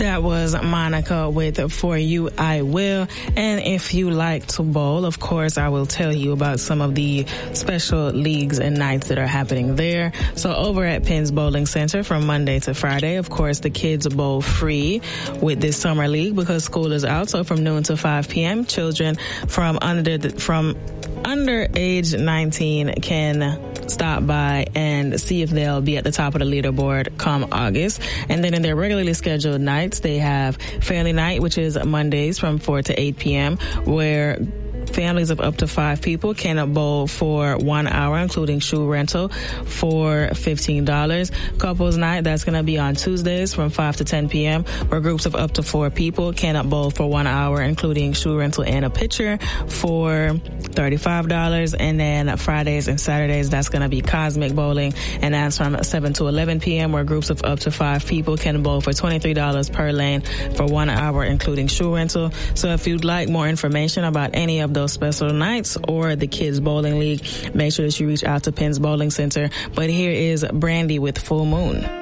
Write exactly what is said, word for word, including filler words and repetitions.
That was Monica with For You I Will. And if you like to bowl, of course, I will tell you about some of the special leagues and nights that are happening there. So over at Penn's Bowling Center from Monday to Friday, of course, the kids bowl free with this summer league because school is out. So from noon to five p.m., children from under the, from under age nineteen can stop by and see if they'll be at the top of the leaderboard come August. And then in their regularly scheduled nights, they have Family Night, which is Mondays from four to eight p.m., where families of up to five people can bowl for one hour, including shoe rental, for fifteen dollars. Couples Night, that's going to be on Tuesdays from five to ten p.m., where groups of up to four people can bowl for one hour, including shoe rental and a pitcher, for thirty-five dollars. And then Fridays and Saturdays, that's going to be Cosmic Bowling, and that's from seven to eleven p.m., where groups of up to five people can bowl for twenty-three dollars per lane for one hour, including shoe rental. So if you'd like more information about any of those special nights or the Kids Bowling League, make sure that you reach out to Penn's Bowling Center. But here is Brandy with Full Moon.